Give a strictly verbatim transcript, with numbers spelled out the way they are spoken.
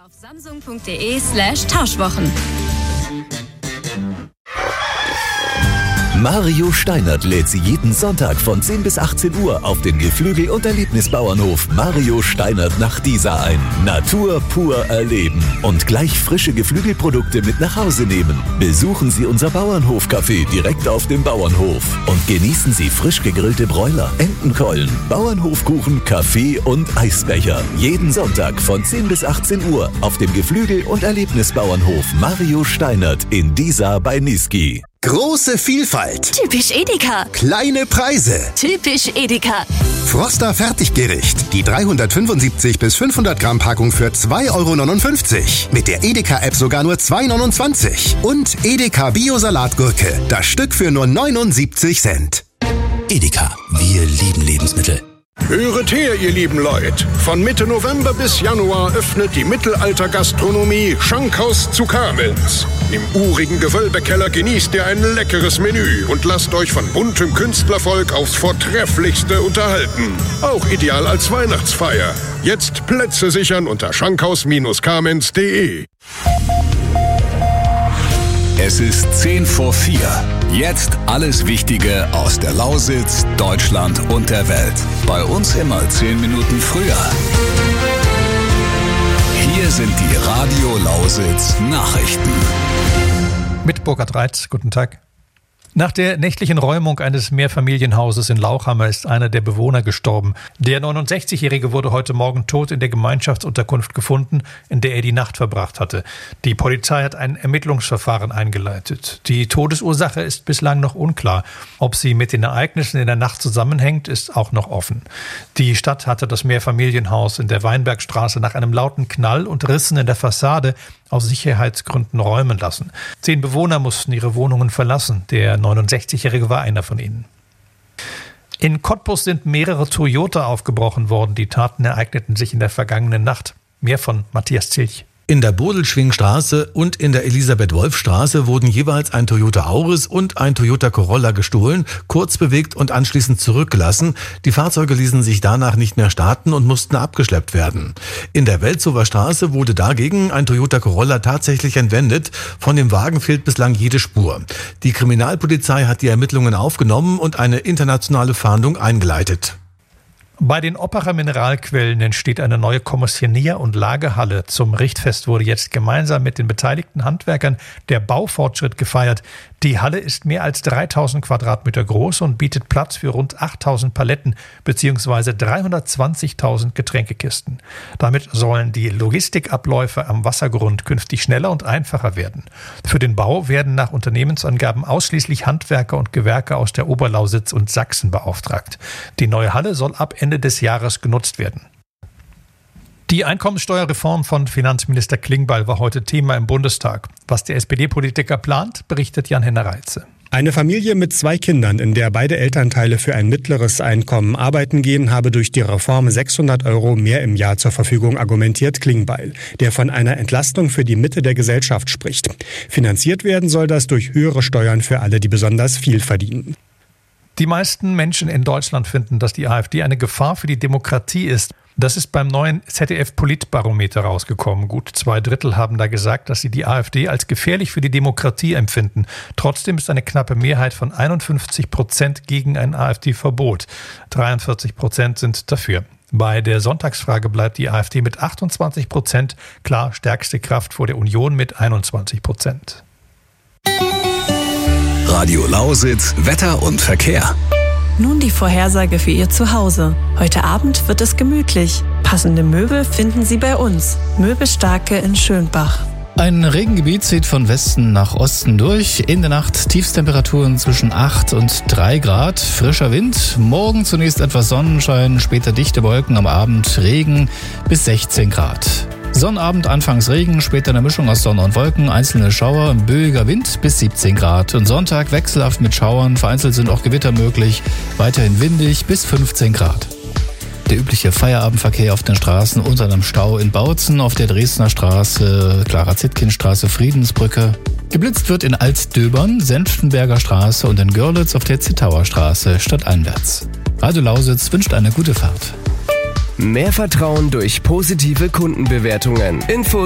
auf samsung punkt de slash tauschwochen. Mario Steinert lädt Sie jeden Sonntag von zehn bis achtzehn Uhr auf dem Geflügel- und Erlebnisbauernhof Mario Steinert nach Diesa ein. Natur pur erleben und gleich frische Geflügelprodukte mit nach Hause nehmen. Besuchen Sie unser Bauernhof-Café direkt auf dem Bauernhof und genießen Sie frisch gegrillte Bräuler, Entenkeulen, Bauernhofkuchen, Kaffee und Eisbecher. Jeden Sonntag von zehn bis achtzehn Uhr auf dem Geflügel- und Erlebnisbauernhof Mario Steinert in Diesa bei Niesky. Große Vielfalt. Typisch Edeka. Kleine Preise. Typisch Edeka. Froster Fertiggericht. Die dreihundertfünfundsiebzig bis fünfhundert Gramm Packung für zwei Euro neunundfünfzig. Mit der Edeka-App sogar nur zwei Euro neunundzwanzig. Und Edeka Bio-Salatgurke. Das Stück für nur neunundsiebzig Cent. Edeka. Wir lieben Lebensmittel. Höret her, ihr lieben Leute. Von Mitte November bis Januar öffnet die Mittelaltergastronomie Schankhaus zu Kamenz. Im urigen Gewölbekeller genießt ihr ein leckeres Menü und lasst euch von buntem Künstlervolk aufs Vortrefflichste unterhalten. Auch ideal als Weihnachtsfeier. Jetzt Plätze sichern unter schankhaus Bindestrich kamenz punkt de. Es ist zehn vor vier. Jetzt alles Wichtige aus der Lausitz, Deutschland und der Welt. Bei uns immer zehn Minuten früher. Hier sind die Radio Lausitz Nachrichten. Mit Burkhard Reitz, guten Tag. Nach der nächtlichen Räumung eines Mehrfamilienhauses in Lauchhammer ist einer der Bewohner gestorben. Der neunundsechzigjährige wurde heute Morgen tot in der Gemeinschaftsunterkunft gefunden, in der er die Nacht verbracht hatte. Die Polizei hat ein Ermittlungsverfahren eingeleitet. Die Todesursache ist bislang noch unklar. Ob sie mit den Ereignissen in der Nacht zusammenhängt, ist auch noch offen. Die Stadt hatte das Mehrfamilienhaus in der Weinbergstraße nach einem lauten Knall und Rissen in der Fassade aus Sicherheitsgründen räumen lassen. Zehn Bewohner mussten ihre Wohnungen verlassen. Der neunundsechzigjährige war einer von ihnen. In Cottbus sind mehrere Toyota aufgebrochen worden. Die Taten ereigneten sich in der vergangenen Nacht. Mehr von Matthias Zilch. In der Bodelschwingstraße und in der Elisabeth-Wolf-Straße wurden jeweils ein Toyota Auris und ein Toyota Corolla gestohlen, kurz bewegt und anschließend zurückgelassen. Die Fahrzeuge ließen sich danach nicht mehr starten und mussten abgeschleppt werden. In der Welzower Straße wurde dagegen ein Toyota Corolla tatsächlich entwendet. Von dem Wagen fehlt bislang jede Spur. Die Kriminalpolizei hat die Ermittlungen aufgenommen und eine internationale Fahndung eingeleitet. Bei den Oppacher Mineralquellen entsteht eine neue Kommissionier- und Lagerhalle. Zum Richtfest wurde jetzt gemeinsam mit den beteiligten Handwerkern der Baufortschritt gefeiert. Die Halle ist mehr als dreitausend Quadratmeter groß und bietet Platz für rund achttausend Paletten bzw. dreihundertzwanzigtausend Getränkekisten. Damit sollen die Logistikabläufe am Wassergrund künftig schneller und einfacher werden. Für den Bau werden nach Unternehmensangaben ausschließlich Handwerker und Gewerke aus der Oberlausitz und Sachsen beauftragt. Die neue Halle soll ab Ende des Jahres genutzt werden. Die Einkommensteuerreform von Finanzminister Klingbeil war heute Thema im Bundestag. Was der S P D-Politiker plant, berichtet Jan-Henner Reitze. Eine Familie mit zwei Kindern, in der beide Elternteile für ein mittleres Einkommen arbeiten gehen, habe durch die Reform sechshundert Euro mehr im Jahr zur Verfügung, argumentiert Klingbeil, der von einer Entlastung für die Mitte der Gesellschaft spricht. Finanziert werden soll das durch höhere Steuern für alle, die besonders viel verdienen. Die meisten Menschen in Deutschland finden, dass die AfD eine Gefahr für die Demokratie ist. Das ist beim neuen Z D F-Politbarometer rausgekommen. Gut zwei Drittel haben da gesagt, dass sie die AfD als gefährlich für die Demokratie empfinden. Trotzdem ist eine knappe Mehrheit von einundfünfzig Prozent gegen ein AfD-Verbot. dreiundvierzig Prozent sind dafür. Bei der Sonntagsfrage bleibt die AfD mit achtundzwanzig Prozent klar stärkste Kraft vor der Union mit einundzwanzig Prozent. Radio Lausitz, Wetter und Verkehr. Nun die Vorhersage für Ihr Zuhause. Heute Abend wird es gemütlich. Passende Möbel finden Sie bei uns. Möbelstarke in Schönbach. Ein Regengebiet zieht von Westen nach Osten durch. In der Nacht Tiefstemperaturen zwischen acht und drei Grad. Frischer Wind. Morgen zunächst etwas Sonnenschein, später dichte Wolken, am Abend Regen bis sechzehn Grad. Sonnabend anfangs Regen, später eine Mischung aus Sonne und Wolken, einzelne Schauer, böiger Wind bis siebzehn Grad. Und Sonntag wechselhaft mit Schauern, vereinzelt sind auch Gewitter möglich, weiterhin windig bis fünfzehn Grad. Der übliche Feierabendverkehr auf den Straßen unter einem Stau in Bautzen, auf der Dresdner Straße, Clara-Zetkin-Straße, Friedensbrücke. Geblitzt wird in Altdöbern, Senftenberger Straße und in Görlitz auf der Zittauer Straße stadteinwärts. Radio Lausitz wünscht eine gute Fahrt. Mehr Vertrauen durch positive Kundenbewertungen. Info